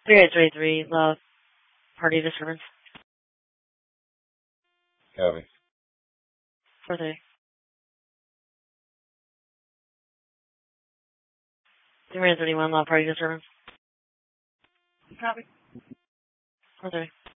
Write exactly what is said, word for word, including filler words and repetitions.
three eight three three, love, party disturbance. Copy. four thirty. three thirty-one, love, party disturbance. Copy. four thirty.